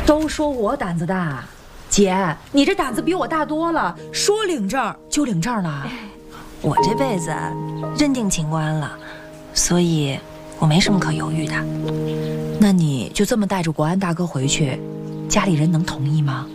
都说我胆子大，姐，你这胆子比我大多了，说领证就领证了。 我这辈子认定情关了，所以我没什么可犹豫的。 那你就这么带着国安大哥回去，家里人能同意吗？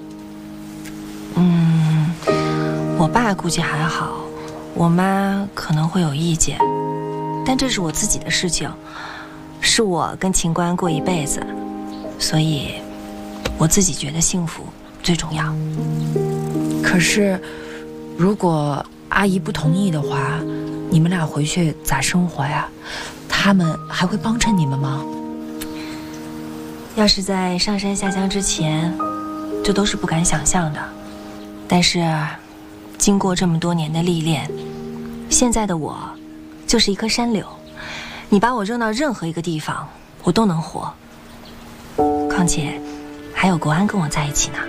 我爸估计还好，我妈可能会有意见，但这是我自己的事情，是我跟秦关过一辈子，所以我自己觉得幸福最重要。 可是，如果阿姨不同意的话，你们俩回去咋生活呀？他们还会帮衬你们吗？ 要是在上山下乡之前，这都是不敢想象的。但是，经过这么多年的历练，现在的我就是一棵山柳，你把我扔到任何一个地方，我都能活。况且，还有国安跟我在一起呢。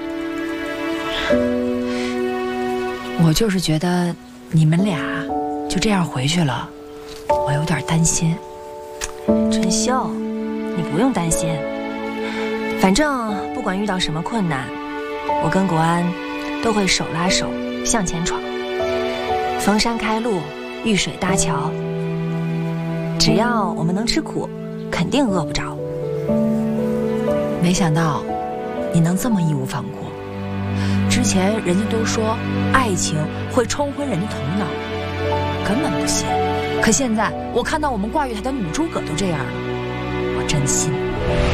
我就是觉得你们俩就这样回去了，我有点担心。 春秀，你不用担心，反正不管遇到什么困难，我跟国安都会手拉手向前闯，逢山开路，遇水搭桥。只要我们能吃苦，肯定饿不着。 没想到你能这么义无反顾。之前人家都说爱情会冲昏人的头脑，根本不信。可现在我看到我们挂玉台的女诸葛都这样了，我真信。